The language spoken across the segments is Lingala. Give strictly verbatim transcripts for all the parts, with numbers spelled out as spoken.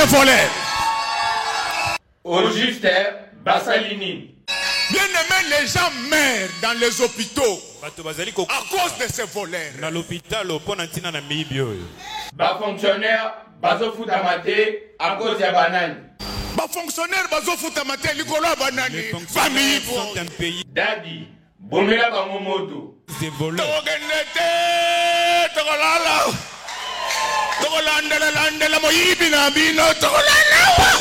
voleurs. Au juste, Bassalini. Bien aimé, les gens meurent dans les hôpitaux à cause de ces voleurs. Dans l'hôpital, au point d'antina na mibio. Bas fonctionnaire, baso foutamate à cause de banane. Bas fonctionnaire, baso foutamate likolo banane. Famille sont un pays. Daddy, bomela bangomoto. Des voleurs. Togenete, togolala. Togolandela landela moyibi na bino togolala.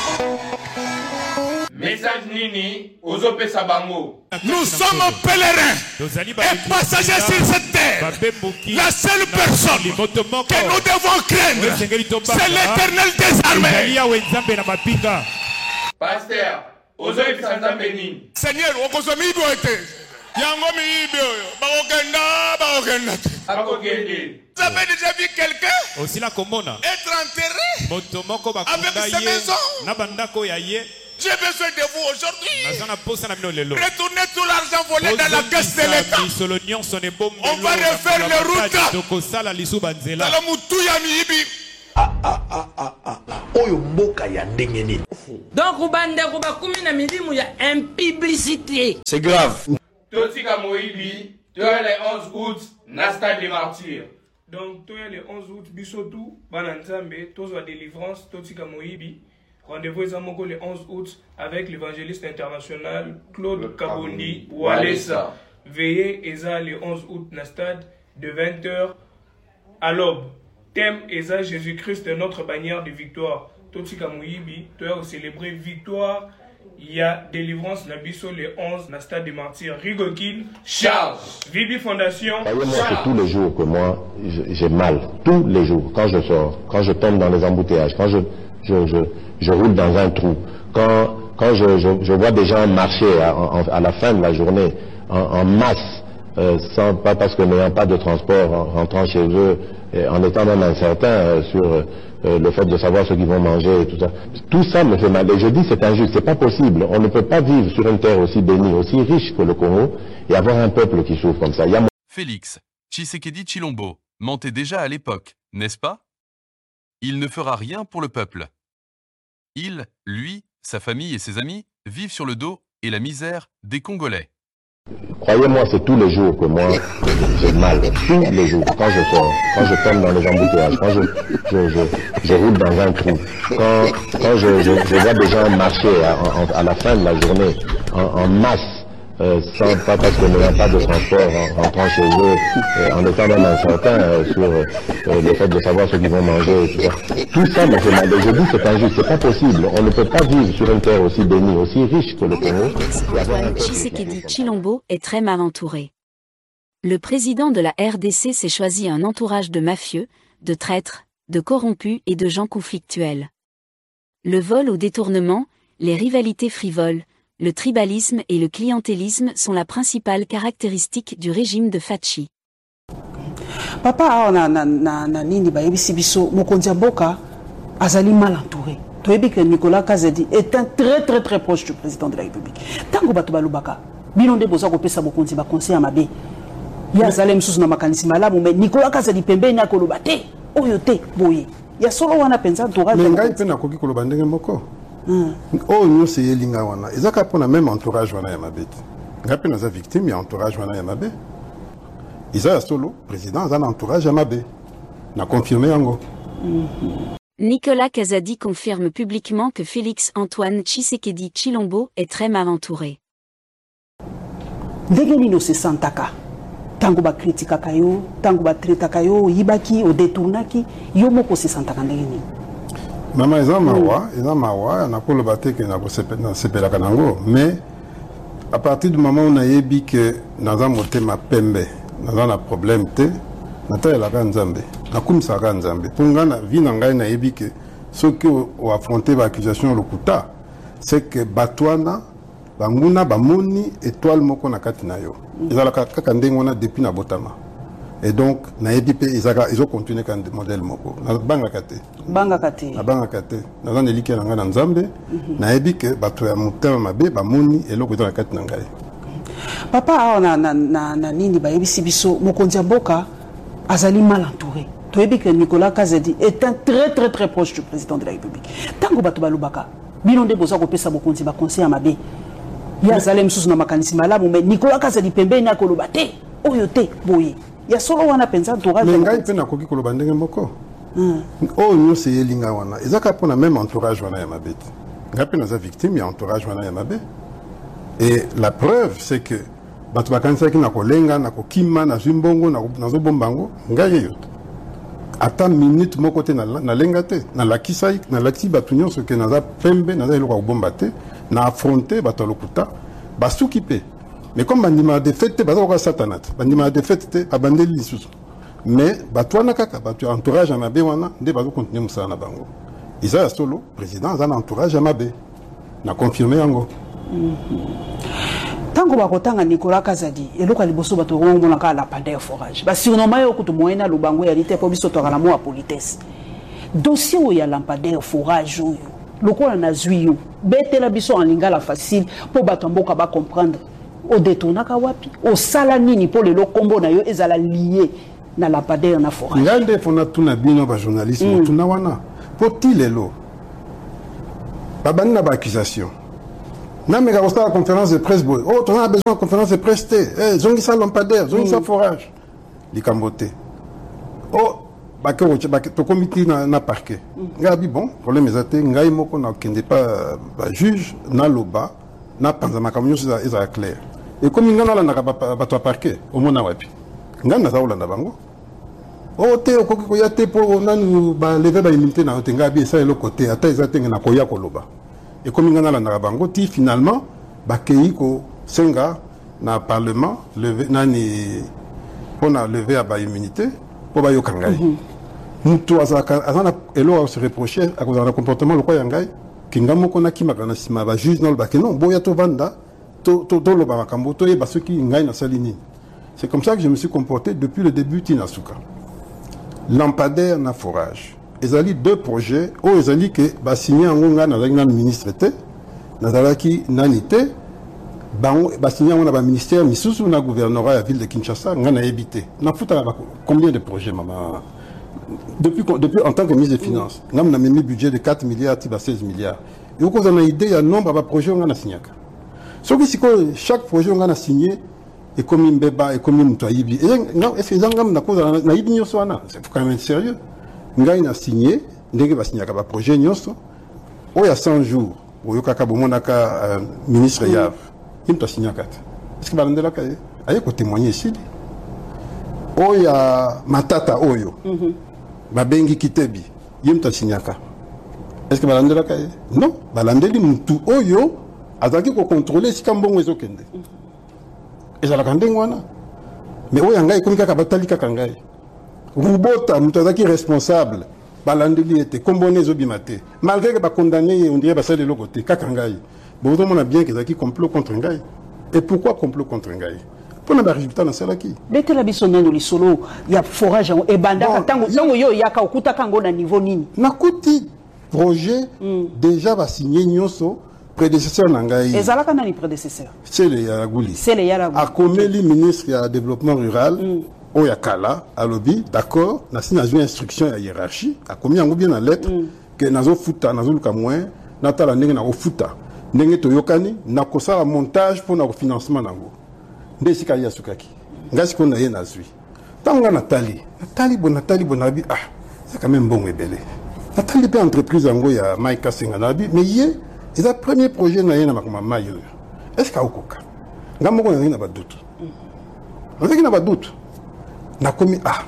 Message Nini, Ozope Sabango. Nous sommes pèlerins et passagers sur cette terre. La seule personne que nous devons craindre, c'est l'Éternel des armées. Pasteur, Ozope Sanzambeni. Seigneur, Okozomi Boete. Yangomi Ibio, Baokenda, Baokenda. Akokende. Vous avez déjà vu quelqu'un aussi la commune être enterré avec sa maison? J'ai besoin de vous aujourd'hui. Retournez tout l'argent volé dans la caisse de l'État. On va refaire les routes. Dans le Moutouya Miibi. Ah ah ah ah ah. Oyo mboka ya ndengeni. Donc ubande kuba kumi na milimu ya impiblicité. C'est grave. Totika Moibi, tu as les onze août, Nasta des martyrs. Donc tu as les onze août, Bisotou, Bananzambe, Tozo délivrance, Totika Moibi. Rendez-vous le onze août avec l'évangéliste international Claude Kabondi Walesa. Veillez Eza le onze août na stade de vingt heures à l'aube. Thème Eza Jésus-Christ est notre bannière de victoire. Totika Mouyibi, tu as célébré victoire. Il y a délivrance na biso le onze na stade des martyrs. Rigokin, Charles, Vibi Fondation. Voyez-moi que tous les jours que moi j'ai mal, tous les jours, quand je sors, quand je tombe dans les embouteillages, quand je Je, je, je roule dans un trou. Quand, quand je, je, je vois des gens marcher à, à, à la fin de la journée en, en masse, euh, sans, pas parce que n'ayant pas de transport, en rentrant chez eux, et en étant même incertain euh, sur euh, le fait de savoir ce qu'ils vont manger et tout ça. Tout ça me fait mal. Et je dis c'est injuste, c'est pas possible. On ne peut pas vivre sur une terre aussi bénie, aussi riche que le Congo, et avoir un peuple qui souffre comme ça. Il y a... Félix Tshisekedi Tshilombo mentait déjà à l'époque, n'est-ce pas? Il ne fera rien pour le peuple. Il, lui, sa famille et ses amis vivent sur le dos et la misère des Congolais. Croyez-moi, c'est tous les jours que moi j'ai mal. Tous les jours, quand je sors, quand je tombe dans les embouteillages, quand je, je, je, je roule dans un trou, quand, quand je, je, je vois des gens marcher à, à, à la fin de la journée en, en masse, Euh, sans, pas parce que n'ayant pas de transport en rentrant chez eux, euh, en étant même incertain euh, sur euh, le fait de savoir ce qu'ils vont manger et tout ça. Tout ça me fait mal. Et je dis c'est injuste, c'est pas possible. On ne peut pas vivre sur une terre aussi bénie, aussi riche que le Congo. Antoine Tshisekedi Tshilombo est très mal entouré. Le président de la R D C s'est choisi un entourage de mafieux, de traîtres, de corrompus et de gens conflictuels. Le vol au détournement, les rivalités frivoles, le tribalisme et le clientélisme sont la principale caractéristique du régime de Fachi. Papa, na na na na nini ba yebisi biso mokonzi mboka azali mal entouré. Toyebi que Nicolas Kazadi est un très très très proche du président de la République. Tango bato balubaka, bino nde boza kopesa mokonzi ba conseil à mabe. Ya zalem susu na makanisi malamu mais Nicolas Kazadi pembeni na koloba te, oyo te boye. Ya solo wana penza entourage. Mais ngai pe na koki koloba ndenge moko. Oh nous c'est yelinga wana ezaka pona même entourage wana ya mabeti ngapi naza victime ya entourage wana ya mabe isa solo président za entourage ya mabe na confirmer yango. Nicolas Kazadi confirme publiquement que Félix Antoine Tshisekedi Tshilombo est très mal entouré. Ndenge nino se santaka tango ba kritikaka yo tango ba traitaka yo yibaki o détournaki yo moko se santaka ndenge nini? Maman eza mawa, eza mawa, na kolo bateke na sepela kanango, mais à partir du moment où on a yebi que dans un motema pembe, dans un problème te, na ta la nzambe, na kumsa ka nzambe. Ponga na vie na ngai na yebi que ceux qui ont affronté l'accusation lokuta, c'est que batwana banguna bamoni étoile moko na kati na yo. Ezala kaka ndenge wana depuis na botama. Et donc, na édipe, ils ont continué quand le modèle moko. Na banga kate. Banga kate. Na banga kate. Na zan eliki na ngana nzambe. Na édipe, bato ya mutema mabe, ba moni, et l'oko na kate na ngai. Papa, na na na na nini ba yebisi biso mokonzi mboka azali mal entouré. Tu as dit que Nicolas Kazedi est un très très très proche du président de la République. Tango Batouba Lubaka, Bilonde Boza Kopesa Bokonzi ba conseil à Mabé. Il y a Zalem Sous na makanisi malamu mais Nicolas Kazedi Pembe na kolobate. Oyote boye. Il y a solo wana pensa entourage. Mais ngai pe na koki koloba ndenge moko. Oh nous c'est yelinga wana. Ezaka pona même entourage wana ya Mabé. Ngai pe na za victime ya entourage wana ya Mabé. Et la preuve c'est que bato bakanisa ki na kolenga na kokima na zimbongo na na zobombango ngai yote. Ata minute moko te na na lenga te na lakisai na laki bato nyonso ke naza pembe naza eloko ya kobomba te na affronter bato lokuta basuki pe mais comme bandima de fête baza ko satana bandima de fête te abandeli lisusu mais bato wana kaka bato entourage ya mabe wana nde bazo continuer musala na bango isa ya solo président aza na entourage ya mabe na confirmer yango. Tango bakotanga Nicolas Kazadi eloko liboso bato ngomona ka la pandeur forage ba surnommer yo kutu moyena lubango ya lite po biso to kala mo politesse dossier o ya lampadaire forage oyo lokola na zuyo betela biso en lingala facile po bato mboka ba comprendre o détonaka wapi o sala nini po le lokombo na yo ezala lié na lampadaire na forage ngande fona tuna bino ba journalisme tuna wana po tilelo babana ba accusation. Non, mais quand on a la conférence de presse, oh, tu as besoin de conférence de presse, eh, zongi sa lampadaire, zongi sa forage. Les cambotés. Oh, bah, que tu comité na parquet. Gabi, bon, problème est athée, ngai moko na kende pas juge, na loba, na panzama kamyo, c'est clair. Et comme il y a là, na bato parquet, au mona wapi. Ngai na zaoula na bango. Oh, te, au koko ya te, po, on a nous, bah, lever ba immunité na ote, ngabi, ça est le côté, ata, ils atteignent na koya koloba. Et comme il y a là, na bango, ti, finalement, bah, keiko, senga, na parlement, levé, nani, on a levé à ba immunité, pour ba yo kangai. Nous, tous, azana, elo, se reprocher, à cause d'un comportement, le quoi yangai, kingamo kona ki makana sima, ba juge non, le baké, non, boya to vanda, to, to, to, lo ba makambo, to, ba ceux qui ngai na salini. C'est comme ça que je me suis comporté depuis le début, Tinasuka. Lampadaire na forage. Ils ont deux projets, où ils ont dit que bah signé en Gonga dans le ministre était, dans la qui nanité, bah signé en un ministère, mais sous le gouvernorat à la ville de Kinshasa, on a évité. On a foutu combien de projets, maman? Depuis, depuis en tant que ministre des Finances, on a mis un budget de quatre milliards à seize milliards. Et au cas où on a idée, il y a un nombre de projets qu'on a signé. Sauf que chaque projet qu'on a signé, et comme un bébé, et comme un toibi. Et non, est-ce que les gens ont idée c'est quand même sérieux. Ngai na signé, ndenge ba signé ka projet nyonso. O ya cent jours, o yo kaka bomonaka ministre Yav. Il t'a signé kat. Est-ce que ba ndela ka aye ko témoigner ici. O ya matata oyo. Ba bengi kitebi. Yim t'a signé ka. Est-ce que ba ndela ka non, ba landeli mutu oyo azaki ko contrôler si kambongo ezokende. Ezala kandengo wana. Mais o ya ngai komika ka batali kaka ngai. Rubota, Moutazaki responsable, Balandeli était, Kombone Zobimate. Malgré que condamné, on dirait que de l'autre côté, Kakangaï. Bon, on a bien qu'ils ont complot contre Ngaï. Et pourquoi complot contre Ngaï? Pour le résultat dans celle qui. Dès que la bisonne dans les solos, il y a forage et banda, tant que yo yaka okuta kango na niveau nini. Nakuti projet déjà va signer Nyoso. Prédécesseur Nangaï. Et Zalaka n'a ni prédécesseur. C'est le Yaragouli. C'est le Yaragouli. A Komeli, ministre du développement rural. Oyakala, à lobby, d'accord, n'a signé une instruction à hiérarchie, a commis en bien en lettre, que nazo futa, nazo luka moins, natala nenge na futa, nenge to yokani, na kosa montage pour na financement nango. Ndesi ka yasukaki. Ngasi ko na ye na zui. Tanga Nathalie, Nathalie bon Nathalie bonabi, ah, c'est quand même bon et belle. Nathalie pe entreprise nango ya Maïka Senganabi, mais yé, c'est le premier projet na ye na makoma mayo. Est-ce ka okoka? Ngamoko na ba doute. On sait qu'il n'a pas de doute. Na commis ah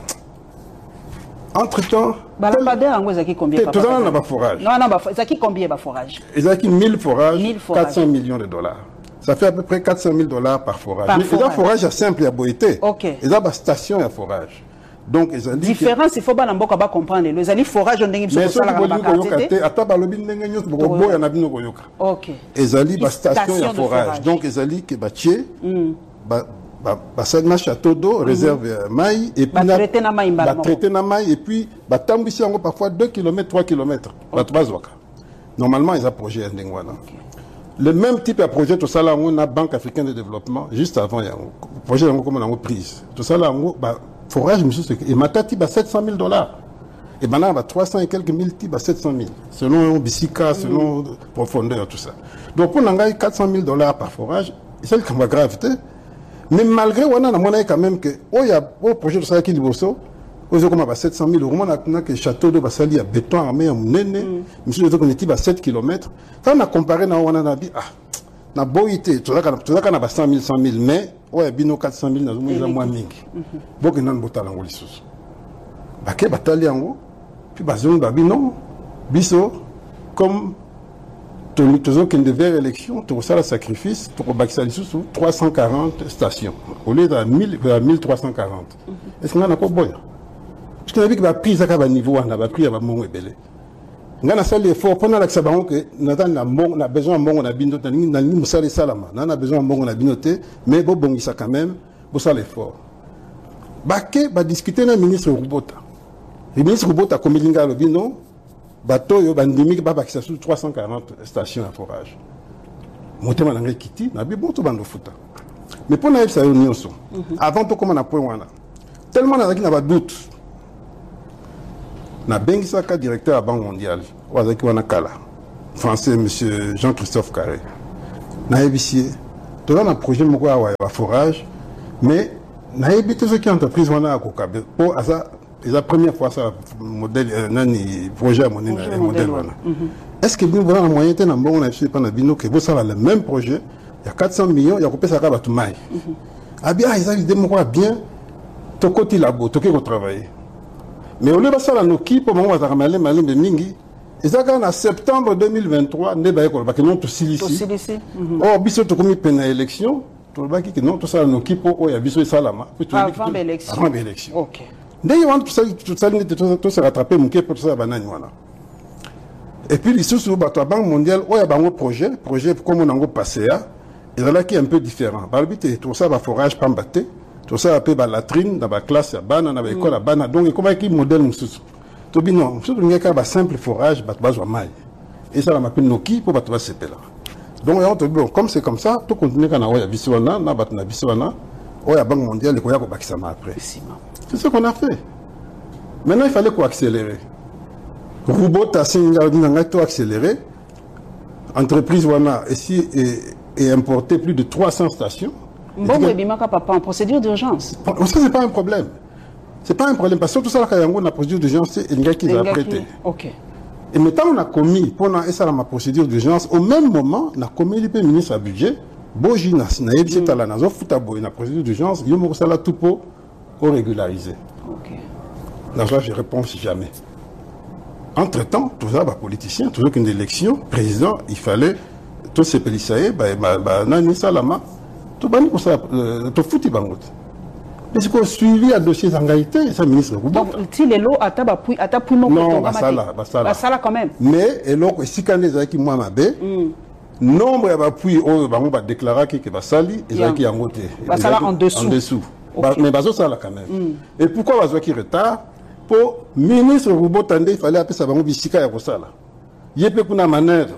entre temps Balampadaire en gros combien tout ça n'a pas forage non non ça qui combien ba forage ils ont qui mille forages quatre cents millions de dollars ça fait à peu près quatre cent mille dollars par forage par mais forage. Ils ont forage simple à Boïté ok ils ont ba station à forage donc ils ont dit différence il faut pas n'importe quoi comprendre les ali forage on dingue mais ça la bakate ata ba lobi ndenge nyos bo boya na bino koyoka ok ils ont ba station à forage donc ils ont dit que ba tié ba ça na château d'eau réserve maï et puis traité na maï ba traité na maï et puis ba tambisi yango parfois deux kilomètres trois kilomètres ba bazwaka normalement ils a projet ndengwana le même type de projet tout ça là on a Banque africaine de développement juste avant yango projet yango comme on a prise tout ça là on ba forage et matati ba sept cent mille dollars et maintenant ba trois cents et quelques mille ti ba sept cent mille selon bisika selon mm. profondeur tout ça donc pour nangai quatre cent mille dollars par forage c'est le cas gravité mais malgré on a monnaie quand même que oh y a au projet de ça qui liboso aux comme ba sept cent mille euros on a que château de Basali à béton armé à Munene monsieur de qu'on était ba sept kilomètres quand on a comparé na on a dit ah na boité tout ça tout ça na cent mille cent mille mais ouais bino quatre cent mille na zo moins mingi boke nan botala ngoli susu bake batali yango puis bazon babino biso comme tout toujours qu'il devait élection tout ça le sacrifice pour bakisa susu trois cent quarante stations au lieu de mille mille trois cent quarante est-ce qu'on a pas boya parce que la vie qui va prise à ba niveau on a pris à ba mongo ebele ngana sali effort pendant la sabango que natan na mbongo na besoin mbongo na bino tani na ni musali salama na na besoin mbongo na binoté mais bo bongisa quand même bo sala effort baké ba discuter na ministre Rubota le ministre Rubota comme linga lo bino bato yo bandimi ba bakisa sur trois cent quarante stations à forage motema na kiti na bi boto bando futa mais pour na ça union so avant to comme na point wana tellement na zaki na ba doute na bengisaka directeur à Banque mondiale wazaki wana kala français monsieur Jean-Christophe Carré na ébicier tout un projet moko wa forage mais na ébité ce qui entreprise wana akokabe pour ça la première fois ça modèle nani projet monnaie modèle wana est-ce que nous voilà moyen té na mbongo na biso pas na bino que vous ça le même projet il y a quatre cents millions il y a kopesa ka batu mai ah bien ils ont idée moko bien to côté labo to ko travailler mais au lieu de ça, la Noki, pour le moment, on va ramener Malim de Mingi. Et ça, en septembre deux mille vingt-trois, on va parce que non, tout ici. Or, biso to komi pena élection, tout le baki que non, tout ça, la Noki, pour oh, y a biso salama. Avant l'élection. Avant l'élection. Ok. D'ailleurs, tout ça, tout ça, tout se rattraper, mon pour tout ça, banane, voilà. Et puis, les sous la Banque mondiale, oh, y a un projet, projet comme on a passé, et là, qui est un peu différent. Par le tout ça, va forage, pas battre. Tout ça appelle la latrine dans la classe, dans l'école, donc comment est-ce modèle mususu to bino mususu ngeka ba simple forage ba bazwa mai et ça la m'appelle Noki pour ba to sepela donc on te bon comme c'est comme ça tout continuer kana oya biswana na ba na biswana oya Banque mondiale ko ya ko bakisa ma après c'est ce qu'on a fait maintenant il fallait quoi accélérer Rubota singa dinanga to accélérer entreprise wana ici et, et importer plus de trois cents stations. Bon, mais bimaka papa en procédure d'urgence. Ça c'est pas un problème. C'est pas un problème parce que tout ça là quand on a procédure d'urgence c'est une gars qui va prêter. OK. Et maintenant on a commis pendant et ça la procédure d'urgence au même moment on a commis le ministre à budget Bojina na yebisi tala na zo futa boy na procédure d'urgence yo mo sala tout pour régulariser. OK. Là je réponds si jamais. Entre-temps, tout ça, bah, politicien, toujours qu'une élection, président, il fallait tous ces policiers, bah, bah, bah, nani salama, tout bani pour ça, tout foutu bangot. Mais c'est qu'on suivi à dossier d'engagité, ça ministre. Donc, si les lots à taba puis à tapu non, non, bah ça là, bah ça là, bah ça là quand même. Mais et donc si quand les qui moi m'abé, nombre à puis oh bah on va déclarer que bah sali et ça qui en côté. Bah ça là en dessous. En dessous. Mais bah ça là quand même. Et pourquoi bah qui retard? Pour ministre Rubotande, il fallait appeler ça bango bisika ya kosala. Yepe kuna manœuvre.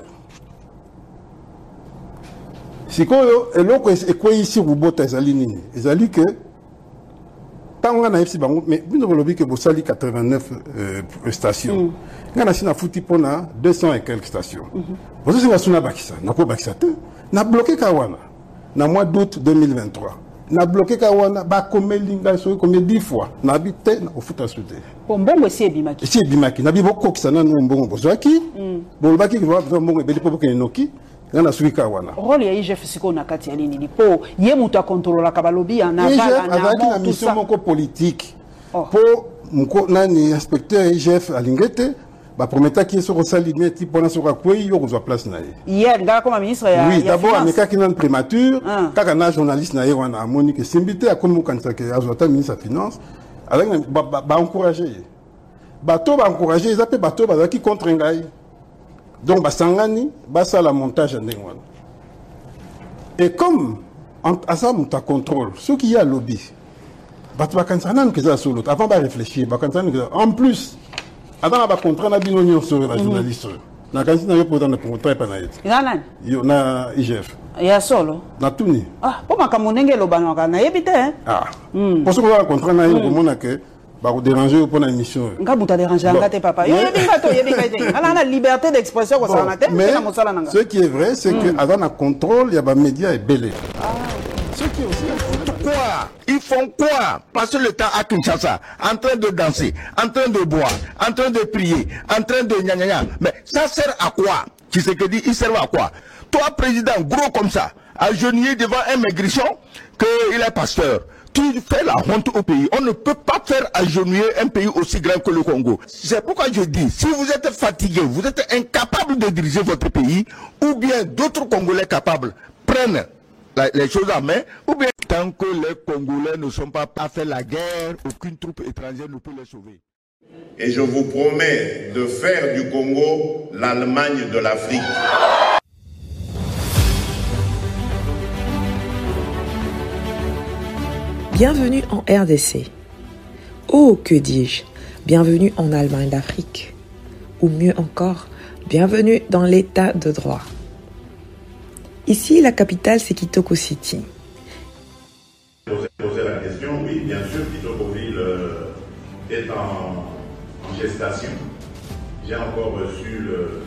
Sikoyo eloko ekwe ici Rubota ezali nini? Ezali que tant on a ici bango mais bino bolobi que bosali quatre-vingt-neuf euh, stations. Ngana sina futi pona deux cents et quelques stations. Bozo singa suna bakisa, nako bakisa te. Na bloqué kawana. Na mois d'août deux mille vingt-trois. Na bloqué kawana ba komelinga so combien dix fois na habité na ofuta soute bon bongo si ebimaki si ebimaki na bibo kokisa na no mbongo bozwaki bon baki ki va mbongo ebeli popo ke noki na suki kawana rôle ya I G F siko na kati ya nini po ye mutu a contrôler ka balobi na vala na na mission moko politique po mko nani inspecteur I G F alingete ba prometa qui so rosali meti pona so ka kwei yo kozwa place na ye hier ngala comme ministre ya oui d'abord ameka ki nan prémature kaka na journaliste na ye wana amoni que simbité a komu kanisa ke azota ministre ya finance avec ba ba encourager ba to ba encourager ils appellent ba to ba qui contre ngai donc ba sangani ba ça la montage ndengwana et comme à ça mon ta contrôle ce qui y a lobby ba to ba kanisa nan que ça solo avant ba réfléchir ba kanisa en plus avant la contrat na bino sur la journaliste Na kanisi na yo pourtant na contrat pa na yet. Nana. Yo na I G F. Ya solo. Na tuni. Ah, po makamonenge lo banaka na yebite hein. Ah. Mm. Pour ce qu'on a contrat na yo ko mona ke ba ko déranger pour na émission. Nga buta déranger ngate papa. Yo yebinga to yebinga te. Ala na liberté d'expression ko sana te mais na mosala nanga. Ce qui est vrai c'est que avant na contrôle il y a ba médias et belé. Ah. Ce qui est aussi quoi? Ils font quoi? Passer le temps à Kinshasa, en train de danser, en train de boire, en train de prier, en train de gna gna gna. Mais ça sert à quoi? Tu sais que dit, il sert à quoi? Toi, président, gros comme ça, agenouillé devant un maigrichon, qu'il est pasteur. Tu fais la honte au pays. On ne peut pas faire agenouiller un pays aussi grand que le Congo. C'est pourquoi je dis, si vous êtes fatigué, vous êtes incapable de diriger votre pays, ou bien d'autres Congolais capables prennent La, les choses en main, ou bien tant que les Congolais ne sont pas à faire la guerre, aucune troupe étrangère ne peut les sauver. Et je vous promets de faire du Congo l'Allemagne de l'Afrique. Bienvenue en R D C. Oh, que dis-je, bienvenue en Allemagne d'Afrique. Ou mieux encore, bienvenue dans l'état de droit. Ici, la capitale, c'est Kitoko City. Poser la question, oui, bien sûr, Kitokoville euh, est en, en gestation. J'ai encore reçu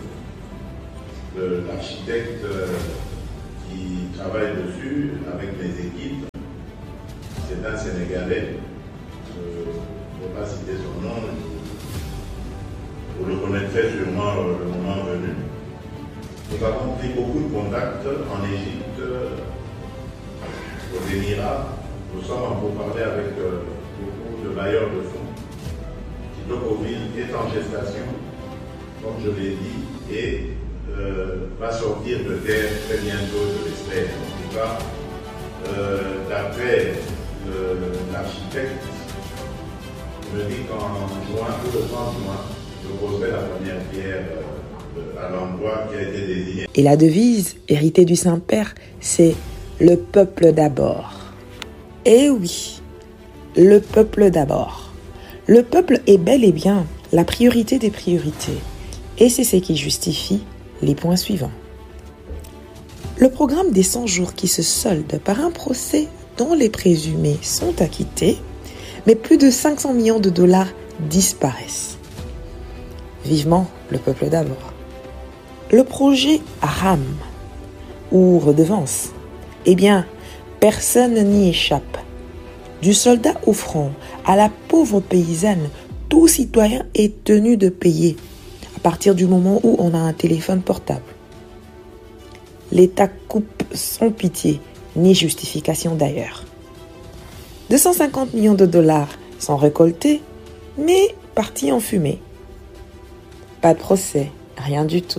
l'architecte euh, qui travaille dessus avec mes équipes. C'est un Sénégalais. Je ne vais pas citer son nom. Vous le connaîtrez sûrement euh, le moment venu. Nous avons pris beaucoup de contacts en Égypte, aux Émirats. Nous sommes en pourparlers avec euh, beaucoup de bailleurs de fonds. Kitokoville est en gestation, comme je l'ai dit, et euh, va sortir de terre très bientôt, je l'espère. En tout cas, euh, d'après l'architecte, il me dit qu'en juin, tout le trente juin, je poserai la première pierre. Euh, à l'endroit qui a été désigné. Et la devise, héritée du Saint-Père, c'est « le peuple d'abord ». Eh oui, le peuple d'abord. Le peuple est bel et bien la priorité des priorités. Et c'est ce qui justifie les points suivants. Le programme des cent jours qui se solde par un procès dont les présumés sont acquittés, mais plus de cinq cents millions de dollars disparaissent. Vivement le peuple d'abord. Le projet RAM, ou redevance, eh bien, personne n'y échappe. Du soldat au front à la pauvre paysanne, tout citoyen est tenu de payer à partir du moment où on a un téléphone portable. L'État coupe sans pitié, ni justification d'ailleurs. deux cent cinquante millions de dollars sont récoltés, mais partis en fumée. Pas de procès, rien du tout.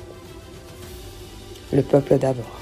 Le peuple d'abord.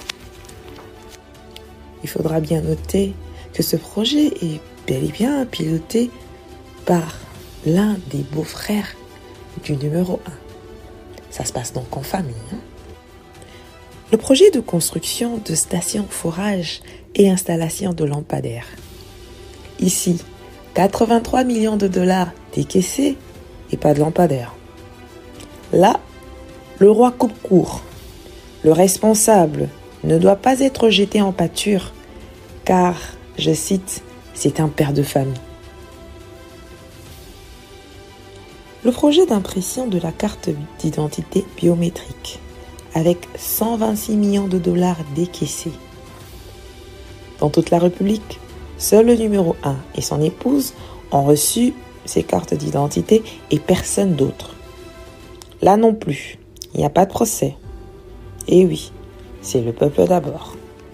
Il faudra bien noter que ce projet est bel et bien piloté par l'un des beaux-frères du numéro un. Ça se passe donc en famille. Hein? Le projet de construction de stations forage et installation de lampadaires. Ici, quatre-vingt-trois millions de dollars décaissés et pas de lampadaires. Là, le roi coupe court. Le responsable ne doit pas être jeté en pâture, car, je cite, c'est un père de famille. Le projet d'impression de la carte d'identité biométrique, avec cent vingt-six millions de dollars décaissés. Dans toute la République, seul le numéro un et son épouse ont reçu ces cartes d'identité et personne d'autre. Là non plus, il n'y a pas de procès. Et oui, c'est le peuple d'abord.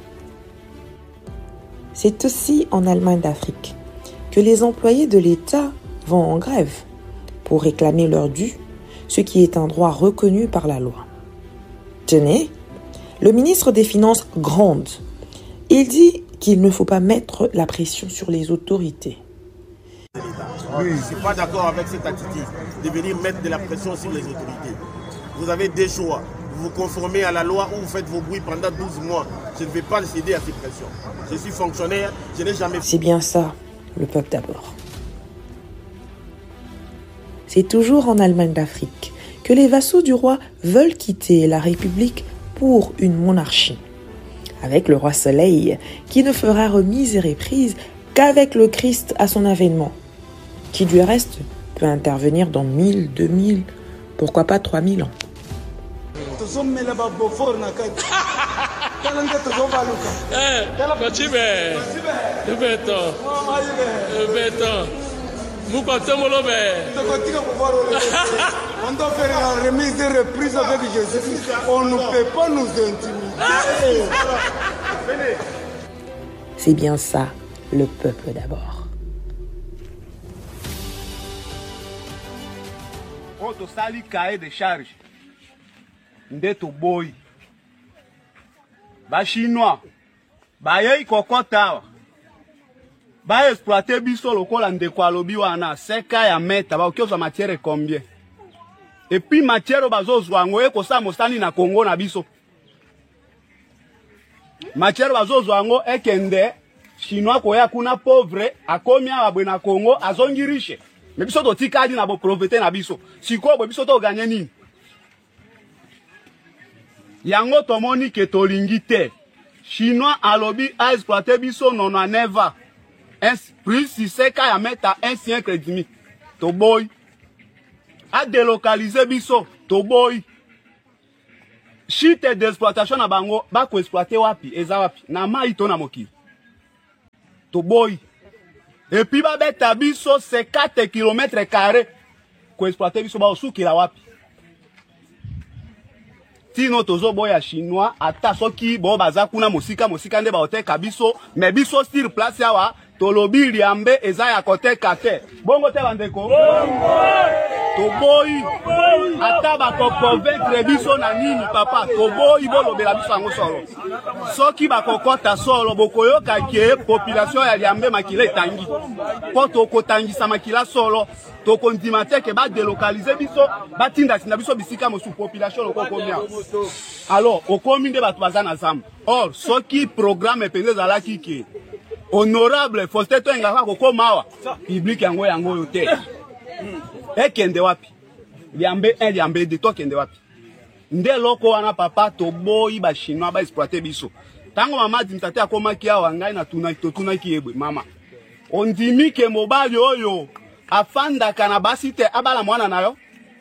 C'est aussi en Allemagne d'Afrique que les employés de l'État vont en grève pour réclamer leur dû, ce qui est un droit reconnu par la loi. Tenez, le ministre des Finances gronde. Il dit qu'il ne faut pas mettre la pression sur les autorités. Oui, je ne suis pas d'accord avec cette attitude de venir mettre de la pression sur les autorités. Vous avez des choix. Vous vous conformez à la loi ou vous faites vos bruits pendant douze mois. Je ne vais pas céder à ces pressions. Je suis fonctionnaire, je n'ai jamais... C'est bien ça, le peuple d'abord. C'est toujours en Allemagne d'Afrique que les vassaux du roi veulent quitter la République pour une monarchie. Avec le roi Soleil, qui ne fera remise et reprise qu'avec le Christ à son avènement, qui du reste peut intervenir dans mille, deux mille, pourquoi pas trois mille ans. On doit faire la remise et reprise avec Jésus. On ne peut pas nous intimider. C'est bien ça, le peuple d'abord. On te sali cahier de charge. Ndeto boy. Ba chinois. Ba ye kokota. Ba exploiter biso lokola ndeko alobi wana seka ya meta ba okioza matière combien. Et puis matière bazozwa ngo eko sa mosani na Congo na biso. Matière bazozwa ngo ekende chinois koya kuna pauvre akomi abwe na Congo azongi riche. Mais biso to tikadi na bo profiter na biso. Siko bo biso to gagner nini? Yango tomoni ke tolingi te. Chinois alobi a exploiter biso nono neva. Plus si seka ya meta un siècle et demi. To boy. A délocaliser biso. To boy. Chite d'exploitation na bango. Ba ko exploiter wapi. Eza wapi. Na ma ito na moki. To boy. Et puis ba beta biso cinquante kilomètres carrés. Ko exploiter biso ba osuki la wapi. Tino tozo boya chinois. Ata soki bo baza kuna mosika mosika nde ba oteka biso. Mais biso sur place yawa. Tolobi liambe eza ya kote kate. Bongo te bandeko. To boy. Ata ba ko convaincre biso na nini papa. To boy bolo bela biso ango solo. Soki ba kokota solo bokoyo kake population ya liambe makile tangi. Po to kotangisa makila solo. To kondimate ke ba délocaliser biso ba tinda sinda biso bisika mo sous population loko combien. Alors okomi nde batu bazana zam. Or soki programme pende zala kiki. Honorable Faustin Toengaka kokomawa public yango yango yote. Ekende wapi? Liambe un liambe de to kende wapi? Nde loko wana papa to boyi ba chinois ba exploiter biso. Tango mama dimtate akomaki awa ngai na tuna to tuna kiebwe mama. Ondimi ke mobali oyo afanda kana basite abala mwana nayo.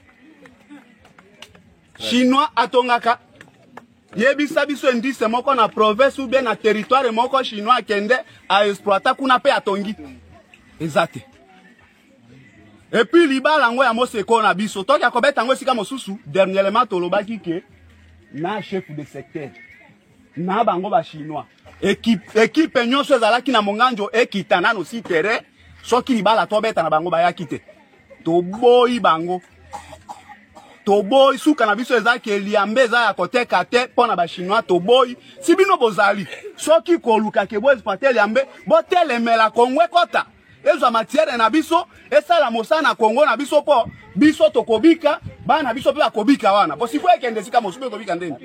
Chinois atongaka yebisa biso indice moko na province ou bien na territoire moko chinois kende a exploiter kuna pe atongi ezate. Et puis libala ngo ya moseko na biso toki akobeta ngo sika mosusu dernièrement tolobaki ke na chef de secteur na bango ba chinois équipe équipe nyonso ezalaki na monganjo ekitana no si terrain soki libala tobeta na bango ba yakite to boyi bango to boy suka na biso ezaki eliambe za ya kote kate pona ba chinois to boy sibino bozali soki koluka ke bo exploiter eliambe bo telemela kongwe kota ezo matière na biso esala mosana Congo na biso po biso tokobika bana biso pe akobika wana bo sifo ekende sika mosupe kobika ndeni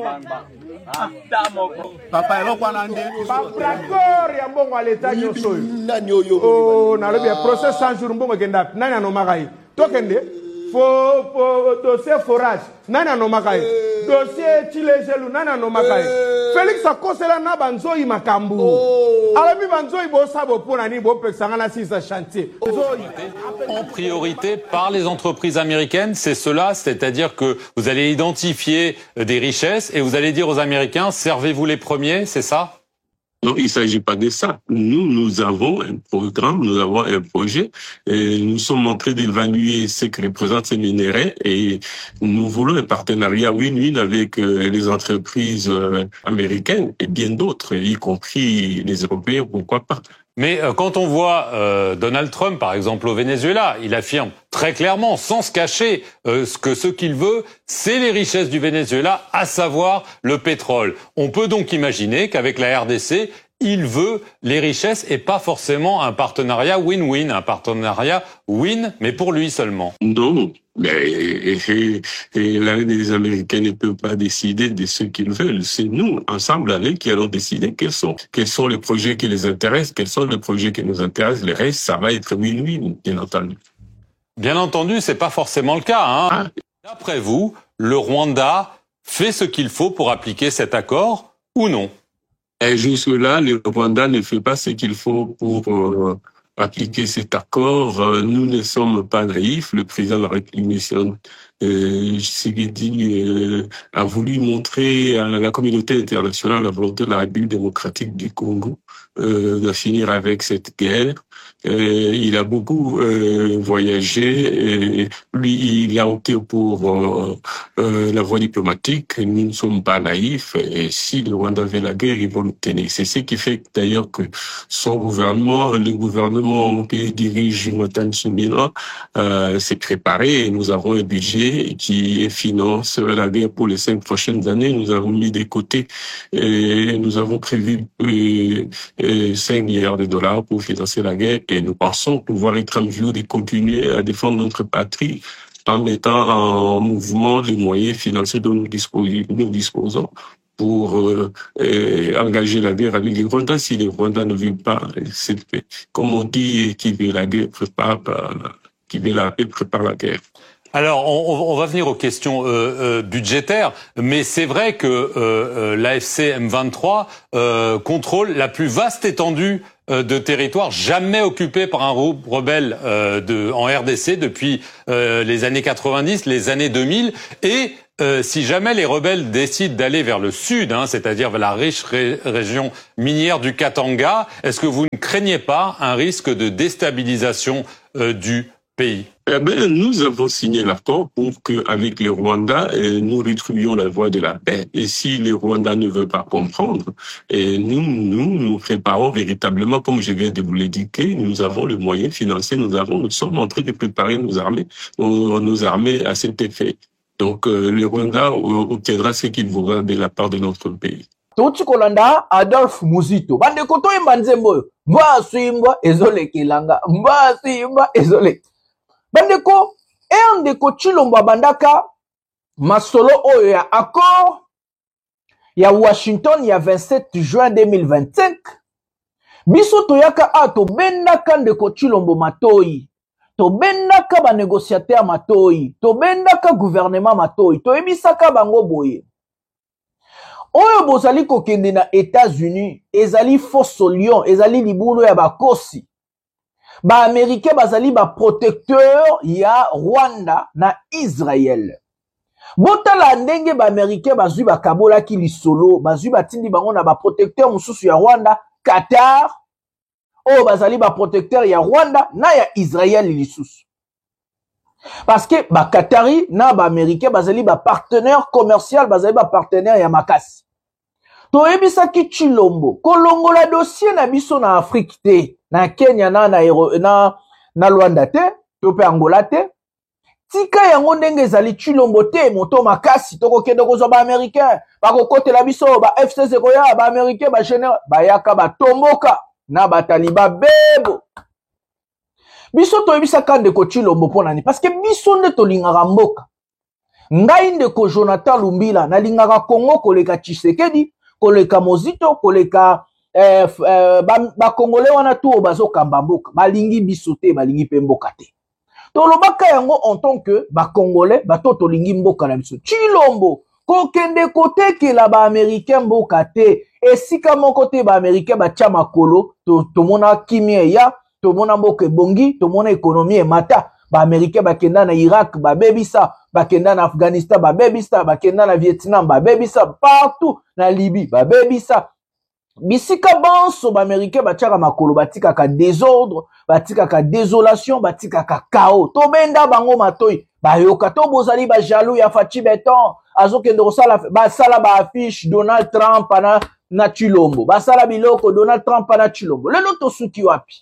papa eloko na nde d'accord ya mbongo aleta nyoso nani oyo oh na lobi process cent jours mbongo kenda nani anomakai tokende fo fo dossier forage nani anomakai dossier chilejelu nani anomakai Félix akosela na banzoi makambu alami banzoi bo sabo pona ni bo pexanga na six chantier en priorité par les entreprises américaines, c'est cela, c'est-à-dire que vous allez identifier des richesses et vous allez dire aux Américains servez-vous les premiers, c'est ça? Non, il ne s'agit pas de ça. Nous, nous avons un programme, nous avons un projet, et nous sommes en train d'évaluer ce que représentent ces minéraux et nous voulons un partenariat win-win avec euh, les entreprises euh, américaines et bien d'autres, y compris les Européens, pourquoi pas. Mais euh, quand on voit euh, Donald Trump, par exemple, au Venezuela, il affirme très clairement, sans se cacher, euh, ce que ce qu'il veut, c'est les richesses du Venezuela, à savoir le pétrole. On peut donc imaginer qu'avec la R D C, il veut les richesses et pas forcément un partenariat win-win, un partenariat win, mais pour lui seulement. Non, mais et, et, et les Américains ne peuvent pas décider de ce qu'ils veulent. C'est nous, ensemble avec, qui allons décider quels sont, quels sont les projets qui les intéressent, quels sont les projets qui nous intéressent. Le reste, ça va être win-win, bien entendu. Bien entendu, c'est pas forcément le cas, hein. Ah, D'après vous, le Rwanda fait ce qu'il faut pour appliquer cet accord ou non? Et jusque-là, le Rwanda ne fait pas ce qu'il faut pour euh, appliquer cet accord. Euh, nous ne sommes pas naïfs. Le président de la République, euh, Tshisekedi, euh, a voulu montrer à la communauté internationale la volonté de la République démocratique du Congo euh, de finir avec cette guerre. Euh, il a beaucoup euh, voyagé. Et lui, il a opté pour euh, euh, la voie diplomatique. Nous ne sommes pas naïfs. Et si le Rwanda veut la guerre, ils vont l'obtenir. C'est ce qui fait d'ailleurs que son gouvernement, le gouvernement qui dirige Jonathan Tsumila, euh, s'est préparé. Et nous avons un budget qui finance la guerre pour les cinq prochaines années. Nous avons mis de côté et nous avons prévu euh, euh, cinq milliards de dollars pour financer la guerre. Et nous pensons pouvoir être en mesure de continuer à défendre notre patrie en mettant en mouvement les moyens financiers dont nous disposons, nous disposons pour euh, euh, engager la guerre avec les Rwandais. Si les Rwandais ne veulent pas cette paix, comme on dit, qui veut la guerre prépare, qui veut la paix prépare la guerre. Alors, on, on va venir aux questions euh, euh, budgétaires, mais c'est vrai que euh, euh, l'A F C M vingt-trois euh, contrôle la plus vaste étendue euh, de territoire jamais occupée par un groupe rebelle euh, de, en R D C depuis euh, les années quatre-vingt-dix, les années deux mille, et euh, si jamais les rebelles décident d'aller vers le sud, hein, c'est-à-dire vers la riche ré région minière du Katanga, est-ce que vous ne craignez pas un risque de déstabilisation euh, du pays? Eh ben, nous avons signé l'accord pour qu'avec les Rwandais, eh, nous rétribuions la voie de la paix. Et si les Rwandais ne veulent pas comprendre, eh, nous, nous, nous préparons véritablement, comme je viens de vous l'indiquer, nous avons le moyen financier, nous avons, nous sommes en train de préparer nos armées, nos, nos armées à cet effet. Donc, euh, le Rwanda obtiendra ce qu'il voudra de la part de notre pays. Touti kolanda Adolphe Muzito. Bande koto imba nzembo. Mba suimba ezole kilanga. Mba suimba ezole. Bandeko, e ndeko Tshilombo bandaka masolo oyo ya accord ya Washington ya vingt-sept juin deux mille vingt-cinq. Biso toyaka a to bendaka ndeko Tshilombo matoi. To bendaka ba négociateur matoi. To bendaka gouvernement matoi. To ebisaka bango boye. Oyo bozali kokende na États-Unis, ezali fosso lion, ezali libulu ya bakosi. Ba Américain bazali ba protecteur ya Rwanda na Israël. Botala ndenge ba Américain bazui ba kabola ki lisolo, bazui ba tindi bango na ba protecteur mususu ya Rwanda, Qatar. Oh bazali ba protecteur ya Rwanda na ya Israël lisusu. Parce que ba Qatari na ba Américain bazali ba partenaire commercial, bazali ba partenaire ya makasi. To ebisaki Tshilombo, kolongola dossier na biso na Afrique te, na Kenya na na na, na Rwanda te, to pe Angola te. Tika yango ndenge ezali Tshilombo te, moto makasi toko kende kozwa ba Américain, ba kokotela biso ba F C C koya, ba Américain ba général, ba yaka ba tomboka na ba taliba bebo. Biso to ebisaka ndeko Tshilombo pona ni parce que biso nde to lingaka mboka. Ngai ndeko Jonathan Lumbila na lingaka Congo koleka Tshisekedi, koleka Mozito, koleka eh, eh, ba, ba Congolais wana tu bazo kamba mboka, balingi biso te, balingi pe mboka te. To lobaka yango en tant que ba Congolais, ba to to lingi mboka na biso. Tshilombo ko kende kote ke la ba Américain mboka te, esika moko te ba Américain ba tia makolo, to to mona kimie ya, to mona mboka bongi, to mona économie mata. Ba Américain ba kenda na Irak, ba bebisa, ba kenda na Afghanistan, ba bebisa, ba kenda na Vietnam, ba bebisa, partout na Libye, ba bebisa. Bisika banso ba Américain ba tiaka makolo, ba tika ka désordre, ba tika ka désolation, ba tika ka chaos. To benda bango matoi, ba yoka to bozali ba jaloux ya Fachi Beton, azo kende kosala ba sala ba affiche Donald Trump na na Tshilombo, ba sala biloko Donald Trump na Tshilombo. Lelo to suki wapi?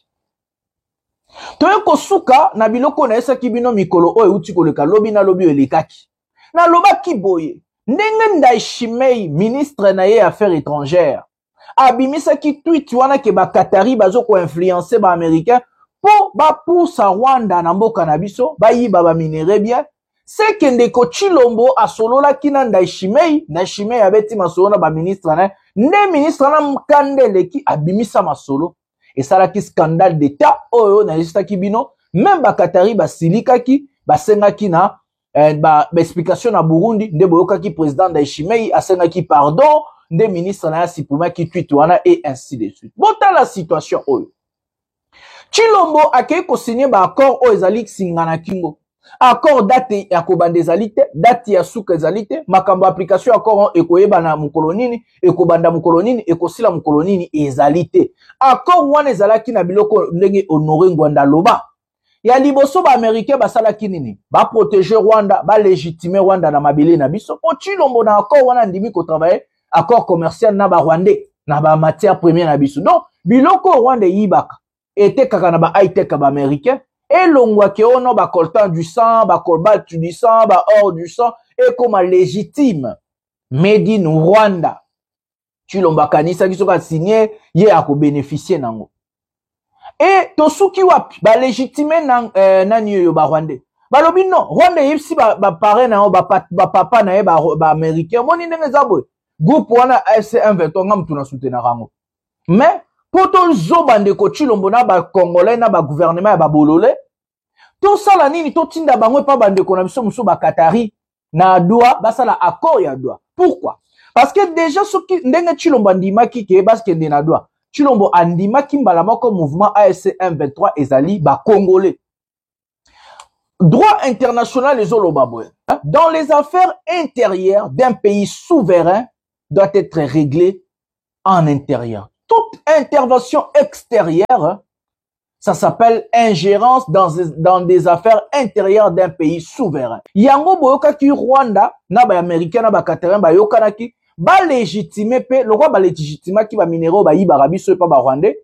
Toye kosuka na biloko na esa kibino mikolo oyo uti koleka lobi na lobi elekaki. Na lobaki boye, ndenge Ndayishimiye ministre na ye affaires étrangères. Abimisa ki tweet wana ke ba Qatari bazo ko influencer ba américain po ba poussa Rwanda na mboka na biso, ba yiba ba minere bien. C'est que ndeko Tshilombo asolola kina Ndayishimiye, Ndayishimiye abeti masolo na ba ministre na, nde ministre na mkandele ki abimisa masolo. Et ça là qui scandale d'état oyo na lista kibino même ba Qatari ba silika ki ba senga ki na eh, ba, ba explication na Burundi nde boyoka ki président Ndayishimiye asenga ki pardon nde ministre na supprimer ki tweet wana et ainsi de suite. Bota la situation oyo. Chilombo akei ko signer ba accord o ezali singana kingo. Accord date ya kobanda ezali te, date ya suka ezali te, makambo application accord ekoyeba na mukolo nini, ekobanda mukolo nini, ekosila mukolo nini ezali te. Accord wana ezalaki na biloko ndenge Honoré Ngwanda loba. Ya liboso ba américain basalaki nini? Ba protéger Rwanda, ba légitimer Rwanda na mabele na biso. Po Chilombo na accord wana ndimi ko travailler accord commercial na ba Rwandais na ba matière première na biso. Donc biloko Rwanda yibaka était kaka na ba high tech ba américain et longwa ke ono ba coltan du sang, ba cobalt du sang, ba or du sang et comme légitime made in Rwanda. Chilombo kanisa ki soka signé ye ako bénéficier nango. Et tosuki wapi ba légitimer nan euh, nani yo ba Rwandais. Ba lobi non, Rwanda yipsi ba ba parrain na ba, ba papa na ye ba, ba américain. Moni ndenge zabo. Groupe wana A F C M vingt-trois ngam tuna soutenir rango. Mais poto zo bande ko Chilombo na ba congolais na ba gouvernement ya ba bololé. To sala nini to tinda bangwe pa bande ko na biso muso ba Qatari na doa ba sala accord ya doa. Pourquoi? Parce que déjà soki ndenge Chilombo andimaki ke parce que na doa. Chilombo andimaki mbala moko mouvement A F C M vingt-trois ezali ba congolais. Droit international les olobabwe. Dans les affaires intérieures d'un pays souverain doit être réglé en intérieur. Toute intervention extérieure, ça s'appelle ingérence dans, dans des affaires intérieures d'un pays souverain. Yango boyoka ki Rwanda, na ba américain, na ba Qatarin, ba yokanaki, ba légitimer pe, le roi ba légitimer ki ba minéraux ba yiba rabiso pa ba Rwandais,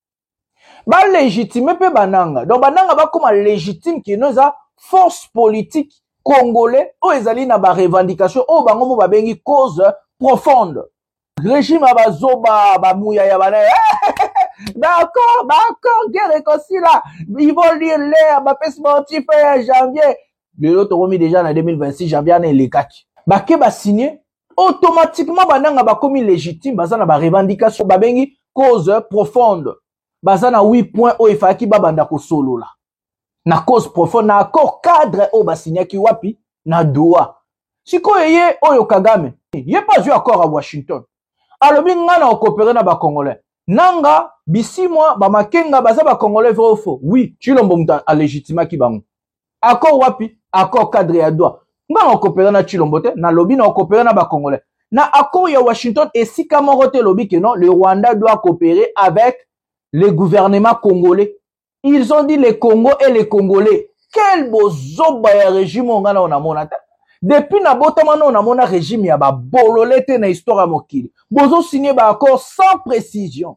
ba légitimer pe bananga. Donc bananga ba comme légitime ki noza force politique congolais, o ezali na ba revendication, o bango mo ba bengi cause profonde. Régime abazoba bamouya ya bana. D'accord, d'accord, guerre réconcilie là. Ils vont lire l'air, ba sportif en janvier. Le lot remis déjà en deux mille vingt-six janvier na les quatre. Ba ke ba signé automatiquement bananga ba commis légitime, bazana ba revendication ba bengi cause profonde. Bazana huit points o ifaki ba banda ko solo là. Na cause profonde na accord cadre o ba signé ki wapi na doa. Siko yeye oyo Kagame. Yé pas eu accord à Washington. Alors, nga na coopérer na ba Congolais. Nanga, bisi moi, ba makenga baza ba Congolais vrai ou faux. Oui, Chilombo muta a légitima ki bango. Accord wapi, accord cadre ya doa. Nga na coopérer na Chilombo te, na lobby na coopérer na ba Congolais. Na accord ya Washington et si kamorote lobby que non, le Rwanda doit coopérer avec le gouvernement congolais. Ils ont dit les Congo et les Congolais. Quel beau zoba ya régime nga na monata. Depuis na botamano on a mon régime ya ba bololete na histoire mokili. Bozo signé ba accord sans précision.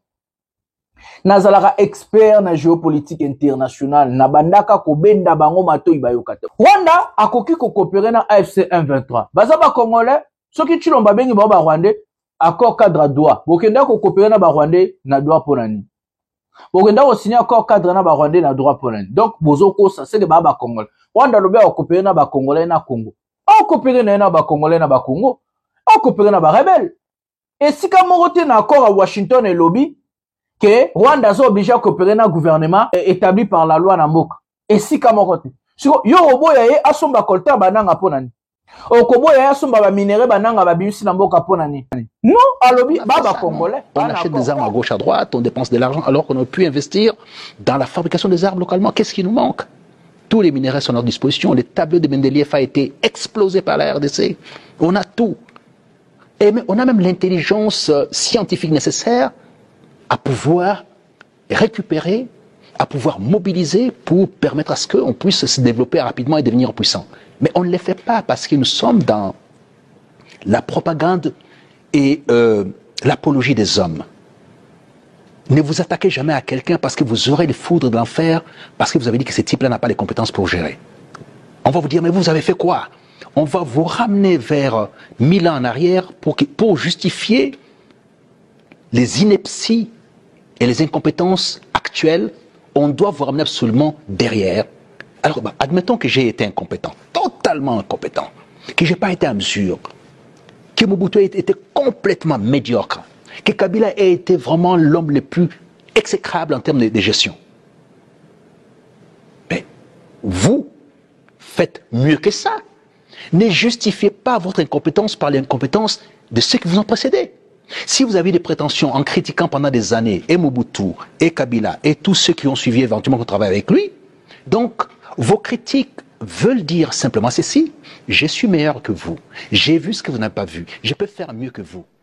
Nazalara expert na géopolitique internationale na bandaka ko benda bango mato ibayokata. Rwanda akoki ko coopérer na A F C M vingt-trois. Baza ba Congolais, soki Chilombo bengi ba Rwandais, accord cadre droit. Bokenda ko coopérer na ba Rwandais na droit ponani. Bokenda ko signer accord cadre na ba Rwandais na droit ponani. Donc bozo ko ça c'est que ba ba Congolais. Rwanda lobe ko coopérer na ba Congolais na Congo. On coopère na ba Congolais na ba Congo, on coopère na ba rebelle. Et si comme on a accord à Washington et lobby que Rwanda est obligé à coopérer na gouvernement établi par la loi na mboka. Et si comme on si yo oboya ye asomba kolta bananga ponani. Okoboya asomba ba minéraux bananga ba bimisi na mboka ponani. Non, à lobby ba ba Congolais. On achète des armes à gauche à droite, on dépense de l'argent alors qu'on aurait pu investir dans la fabrication des armes localement. Qu'est-ce qui nous manque? Tous les minéraux sont à notre disposition. Le tableau de Mendeleev a été explosé par la R D C. On a tout. Et on a même l'intelligence scientifique nécessaire à pouvoir récupérer, à pouvoir mobiliser pour permettre à ce qu'on puisse se développer rapidement et devenir puissant. Mais on ne le fait pas parce que nous sommes dans la propagande et euh, l'apologie des hommes. Ne vous attaquez jamais à quelqu'un parce que vous aurez les foudres de l'enfer, parce que vous avez dit que ce type-là n'a pas les compétences pour gérer. On va vous dire, mais vous avez fait quoi? On va vous ramener vers mille ans en arrière pour, que, pour justifier les inepties et les incompétences actuelles. On doit vous ramener absolument derrière. Alors, bah, admettons que j'ai été incompétent, totalement incompétent, que je n'ai pas été à mesure, que Mobutu était complètement médiocre, que Kabila ait été vraiment l'homme le plus exécrable en termes de, de gestion. Mais vous faites mieux que ça. Ne justifiez pas votre incompétence par l'incompétence de ceux qui vous ont précédé. Si vous avez des prétentions en critiquant pendant des années et Mobutu, et Kabila, et tous ceux qui ont suivi éventuellement qu'on travaille avec lui, donc vos critiques veulent dire simplement ceci: je suis meilleur que vous, j'ai vu ce que vous n'avez pas vu, je peux faire mieux que vous.